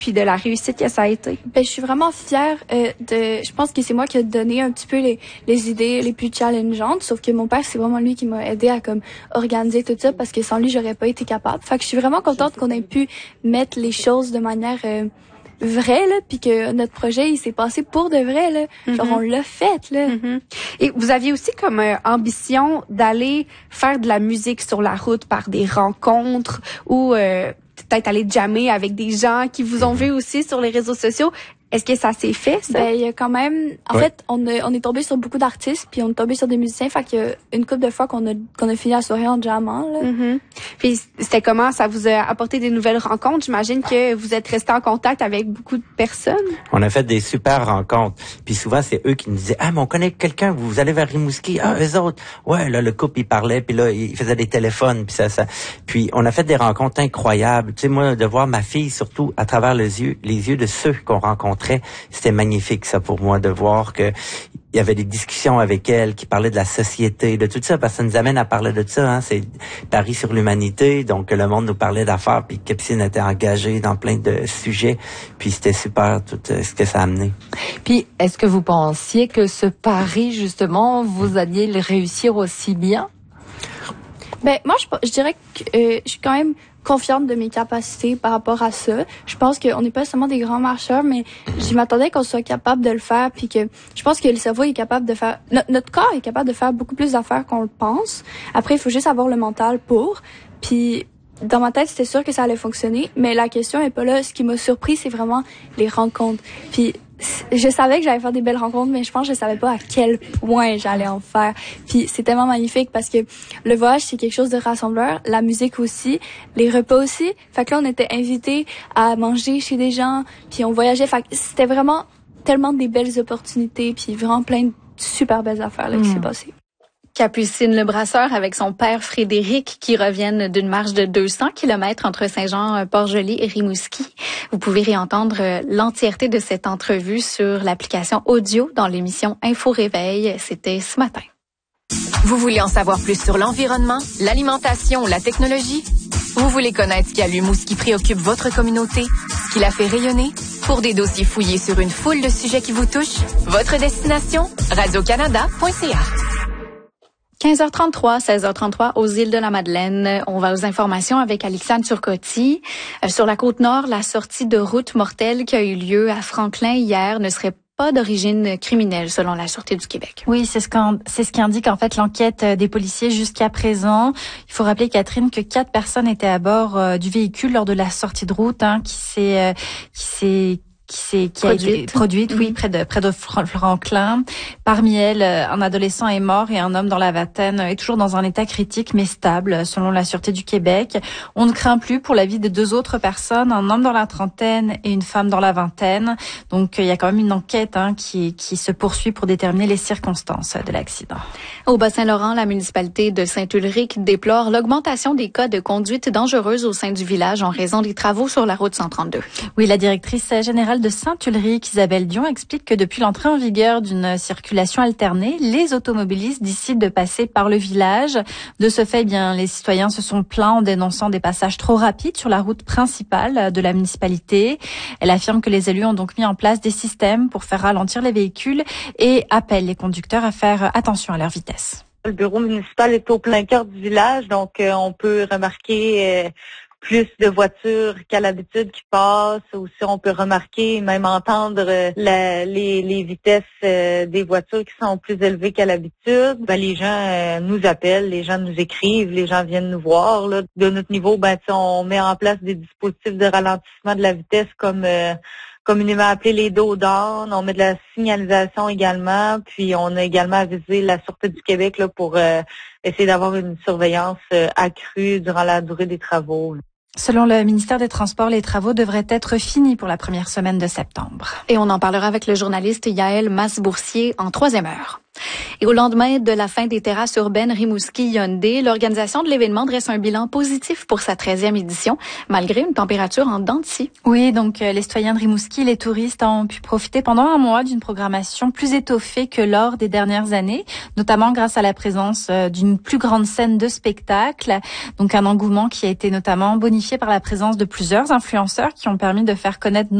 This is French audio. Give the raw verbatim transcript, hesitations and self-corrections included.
puis de la réussite que ça a été? Ben, je suis vraiment fière euh, de... Je pense que c'est moi qui ai donné un petit peu les, les idées les plus challengeantes, sauf que mon père, c'est vraiment lui qui m'a aidé à comme organiser tout ça, parce que sans lui, j'aurais pas été capable. Fait que je suis vraiment contente qu'on ait pu mettre les choses de manière... Euh, vrai là, puis que notre projet il s'est passé pour de vrai là, mm-hmm. genre on l'a fait là. Mm-hmm. Et vous aviez aussi comme euh, ambition d'aller faire de la musique sur la route par des rencontres ou euh, peut-être aller jammer avec des gens qui vous ont vu aussi sur les réseaux sociaux. Est-ce que ça s'est fait, ça? Ben, il y a quand même, en ouais. fait, on, a, on est tombé sur beaucoup d'artistes, puis on est tombé sur des musiciens, fait qu'il y a une couple de fois qu'on a, qu'on a fini la soirée en jammant, là. Mm-hmm. Puis c'était comment? Ça vous a apporté des nouvelles rencontres? J'imagine que vous êtes resté en contact avec beaucoup de personnes. On a fait des super rencontres. Puis souvent, c'est eux qui nous disaient, ah, mais on connaît quelqu'un, vous allez vers Rimouski. Ah, eux autres. Ouais, là, le couple, il parlait, puis là, il faisait des téléphones, puis ça, ça. Puis on a fait des rencontres incroyables. Tu sais, moi, de voir ma fille, surtout à travers les yeux, les yeux de ceux qu'on rencontrait, c'était magnifique, ça, pour moi, de voir que il y avait des discussions avec elle qui parlaient de la société, de tout ça, parce que ça nous amène à parler de ça, hein. C'est Paris sur l'humanité, donc le monde nous parlait d'affaires, puis Capucine était engagée dans plein de sujets, puis c'était super tout ce que ça a amené. Puis, est-ce que vous pensiez que ce pari, justement, vous alliez le réussir aussi bien? Ben, moi, je, je dirais que euh, je suis quand même confiante de mes capacités par rapport à ça. Je pense qu'on n'est pas seulement des grands marcheurs, mais je m'attendais qu'on soit capable de le faire, puis que je pense que le cerveau est capable de faire... No, notre corps est capable de faire beaucoup plus d'affaires qu'on le pense. Après, il faut juste avoir le mental pour. Puis, dans ma tête, c'était sûr que ça allait fonctionner, mais la question est pas là. Ce qui m'a surpris, c'est vraiment les rencontres. Puis, je savais que j'allais faire des belles rencontres, mais je pense que je savais pas à quel point j'allais en faire. Puis c'est tellement magnifique parce que le voyage, c'est quelque chose de rassembleur, la musique aussi, les repas aussi. Fait que là, on était invités à manger chez des gens, puis on voyageait. Fait que c'était vraiment tellement des belles opportunités, puis vraiment plein de super belles affaires là, qui mmh. s'est passé. Capucine Lebrasseur avec son père Frédéric qui reviennent d'une marche de deux cents kilomètres entre Saint-Jean-Port-Joli et Rimouski. Vous pouvez réentendre l'entièreté de cette entrevue sur l'application audio dans l'émission Info Réveil. C'était ce matin. Vous voulez en savoir plus sur l'environnement, l'alimentation, la technologie? Vous voulez connaître ce qui allume ou ce qui préoccupe votre communauté, ce qui la fait rayonner? Pour des dossiers fouillés sur une foule de sujets qui vous touchent, votre destination, radio canada point c a. quinze heures trente-trois, seize heures trente-trois aux îles de la Madeleine. On va aux informations avec Alexandre Turcotte. Euh, sur la Côte-Nord, la sortie de route mortelle qui a eu lieu à Franklin hier ne serait pas d'origine criminelle, selon la Sûreté du Québec. Oui, c'est ce qu'en, c'est ce qui indique en fait l'enquête des policiers jusqu'à présent. Il faut rappeler, Catherine, que quatre personnes étaient à bord euh, du véhicule lors de la sortie de route, hein, qui s'est, euh, qui s'est qui s'est qui produite. a été produite, oui, près de près de Franklin. Parmi elles, un adolescent est mort et un homme dans la vingtaine est toujours dans un état critique mais stable, selon la Sûreté du Québec. On ne craint plus pour la vie de deux autres personnes, un homme dans la trentaine et une femme dans la vingtaine. Donc, il y a quand même une enquête hein, qui qui se poursuit pour déterminer les circonstances de l'accident. Au Bas-Saint-Laurent, la municipalité de Saint-Ulrich déplore l'augmentation des cas de conduite dangereuse au sein du village en raison des travaux sur la route cent trente-deux. Oui, la directrice générale de Saint-Ulrich, Isabelle Dion, explique que depuis l'entrée en vigueur d'une circulation alternée, les automobilistes décident de passer par le village. De ce fait, eh bien, les citoyens se sont plaints en dénonçant des passages trop rapides sur la route principale de la municipalité. Elle affirme que les élus ont donc mis en place des systèmes pour faire ralentir les véhicules et appelle les conducteurs à faire attention à leur vitesse. Le bureau municipal est au plein cœur du village, donc euh, on peut remarquer euh, plus de voitures qu'à l'habitude qui passent. Aussi, on peut remarquer, même entendre euh, la, les, les vitesses euh, des voitures qui sont plus élevées qu'à l'habitude. Ben, les gens euh, nous appellent, les gens nous écrivent, les gens viennent nous voir. Là. De notre niveau, ben, on met en place des dispositifs de ralentissement de la vitesse comme euh, communément appelé les dos down. On met de la signalisation également, puis on a également avisé la Sûreté du Québec là, pour euh, essayer d'avoir une surveillance euh, accrue durant la durée des travaux. Là. Selon le ministère des Transports, les travaux devraient être finis pour la première semaine de septembre. Et on en parlera avec le journaliste Yaël Masse-Boursier en troisième heure. Et au lendemain de la fin des terrasses urbaines Rimouski-Hyundai, l'organisation de l'événement dresse un bilan positif pour sa treizième édition, malgré une température en dents de scie. Oui, donc euh, les citoyens de Rimouski et les touristes ont pu profiter pendant un mois d'une programmation plus étoffée que lors des dernières années, notamment grâce à la présence euh, d'une plus grande scène de spectacle. Donc un engouement qui a été notamment bonifié par la présence de plusieurs influenceurs qui ont permis de faire connaître